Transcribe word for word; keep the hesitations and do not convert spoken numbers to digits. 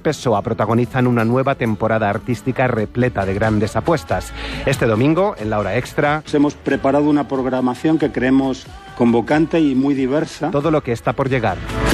Pessoa protagonizan una nueva temporada artística repleta de grandes apuestas. Este domingo, en la hora extra, hemos preparado una programación que creemos convocante y muy diversa. Todo lo que está por llegar.